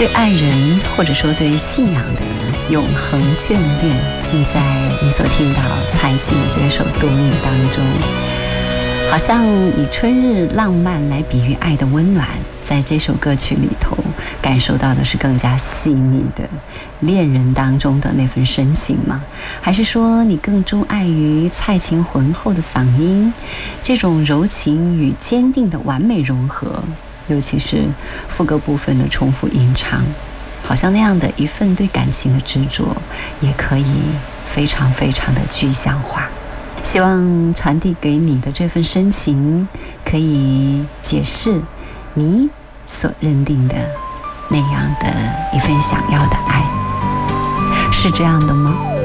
对爱人或者说对信仰的永恒眷恋，尽在你所听到蔡琴的这首《度你》当中。好像以春日浪漫来比喻爱的温暖，在这首歌曲里头感受到的是更加细腻的恋人当中的那份深情吗？还是说你更钟爱于蔡琴浑厚的嗓音，这种柔情与坚定的完美融合，尤其是副歌部分的重复吟唱，好像那样的一份对感情的执着也可以非常非常的具象化。希望传递给你的这份深情可以解释你所认定的那样的一份想要的爱，是这样的吗？